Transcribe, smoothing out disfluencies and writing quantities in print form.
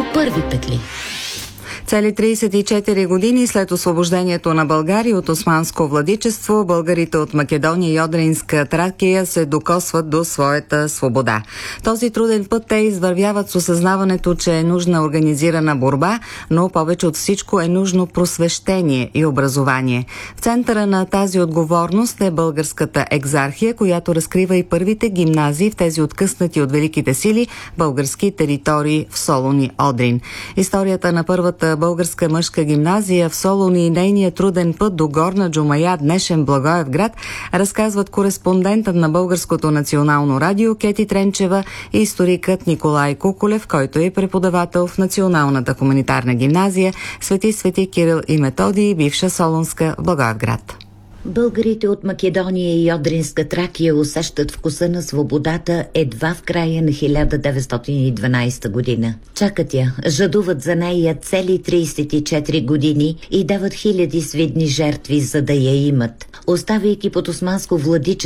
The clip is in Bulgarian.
Първи петли. Цели 34 години след освобождението на България от османско владичество, българите от Македония и Одринска Тракия се докосват до своята свобода. Този труден път те извървяват с осъзнаването, че е нужна организирана борба, но повече от всичко е нужно просвещение и образование. В центъра на тази отговорност е българската екзархия, която разкрива и първите гимназии в тези откъснати от великите сили български територии в Солун и Одрин. Историята на първата българска мъжка гимназия в Солун и нейния труден път до Горна Джумая, днешен Благоевград, разказват кореспондентът на Българското национално радио Кети Тренчева и историкът Николай Куколев, който е преподавател в Националната хуманитарна гимназия Свети Кирил и Методий, бивша Солунска в Благоевград. Българите от Македония и Одринска Тракия усещат вкуса на свободата едва в края на 1912 година. Чакат я, жадуват за нея цели 34 години и дават хиляди свидни жертви, за да я имат. Оставайки под османско владичество,